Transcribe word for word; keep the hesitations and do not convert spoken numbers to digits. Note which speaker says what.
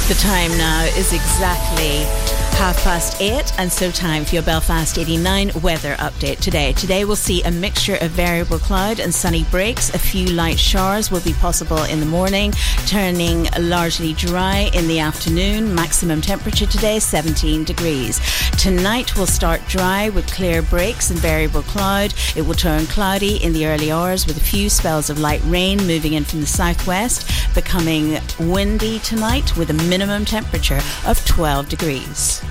Speaker 1: The time now is exactly half past eight, and so time for your Belfast eighty-nine weather update today. Today we'll see a mixture of variable cloud and sunny breaks. A few light showers will be possible in the morning, turning largely dry in the afternoon. Maximum temperature today seventeen degrees. Tonight will start dry with clear breaks and variable cloud. It will turn cloudy in the early hours with a few spells of light rain moving in from the southwest, becoming windy tonight with a minimum temperature of twelve degrees.